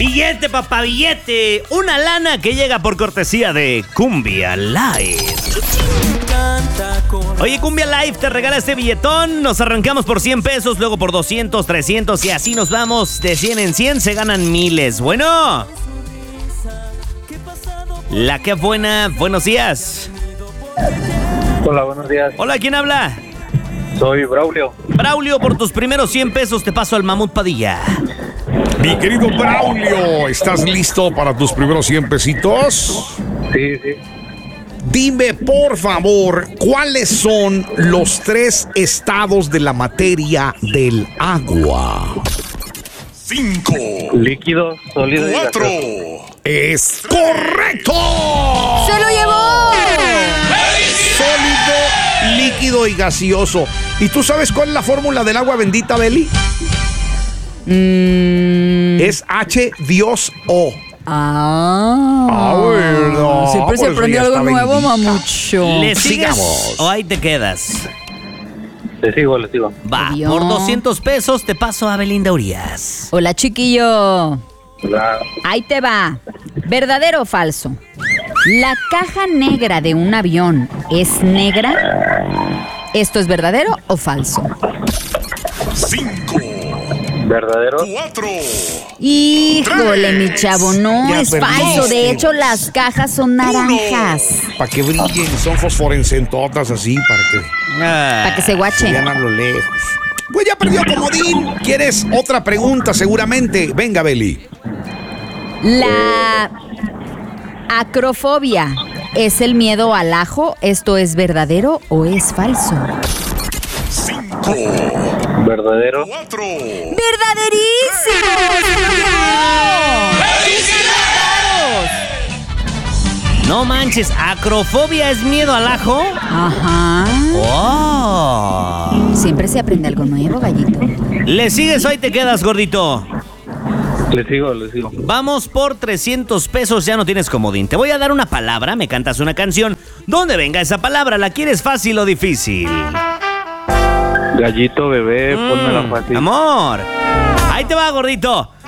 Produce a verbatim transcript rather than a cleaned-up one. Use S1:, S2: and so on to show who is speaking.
S1: Billete, papá, billete. Una lana que llega por cortesía de Cumbia Live. Oye, Cumbia Live te regala este billetón. Nos arrancamos por cien pesos, luego por doscientos, trescientos y así nos vamos. De cien en cien se ganan miles. Bueno. La que buena. Buenos días.
S2: Hola, buenos días.
S1: Hola, ¿quién habla?
S2: Soy Braulio.
S1: Braulio, por tus primeros cien pesos te paso al Mamut Padilla.
S3: Mi querido Braulio, ¿estás listo para tus primeros cien pesitos?
S2: Sí, sí.
S3: Dime, por favor, ¿cuáles son los tres estados de la materia del agua? Cinco.
S2: Líquido, sólido y
S3: Cuatro.
S2: gaseoso.
S3: ¡Es correcto!
S4: ¡Se lo llevó!
S3: Sólido, líquido y gaseoso. ¿Y tú sabes cuál es la fórmula del agua bendita, Beli?
S4: Mm.
S3: Es H Dios O.
S4: Ah,
S3: Ah, bueno.
S4: Siempre se
S3: Por eso
S4: aprende
S3: ya
S4: algo
S3: está
S4: nuevo,
S3: bendita.
S4: mamucho.
S1: ¿Le sigues
S3: Sigamos.
S1: o ahí te quedas?
S2: Le sigo, le sigo.
S1: Va,
S4: Adiós.
S1: por doscientos pesos te paso a Belinda Urias.
S4: Hola, chiquillo.
S2: Hola.
S4: Ahí te va. ¿Verdadero o falso? ¿La caja negra de un avión es negra? ¿Esto es verdadero o falso?
S3: Cinco.
S2: ¿Verdadero?
S3: Cuatro.
S4: Híjole, mi chavo, no
S3: Ya
S4: es
S3: perdiste.
S4: falso. De hecho, las cajas son naranjas.
S3: Para que brillen, son fosforescentotas así, para que
S4: Para que se
S3: se
S4: guache.
S3: vean a lo lejos. Pues ya perdió comodín. ¿Quieres otra pregunta? Seguramente. Venga, Beli.
S4: La acrofobia es el miedo al ajo. ¿Esto es verdadero o es falso?
S3: Cinco.
S2: ¿Verdadero?
S3: Cuatro.
S4: ¡Verdaderísimo!
S1: No manches, ¿acrofobia es miedo al ajo?
S4: Ajá.
S1: ¡Oh!
S4: Siempre se aprende algo nuevo, gallito.
S1: ¿Le sigues o ahí te quedas, gordito?
S2: Le sigo, le sigo.
S1: Vamos por trescientos pesos, ya no tienes comodín. Te voy a dar una palabra, me cantas una canción. ¿Dónde venga esa palabra? ¿La quieres fácil o difícil?
S2: Gallito, bebé,
S1: Mm,
S2: pónmela fácil.
S1: amor. Ahí te va, gordito.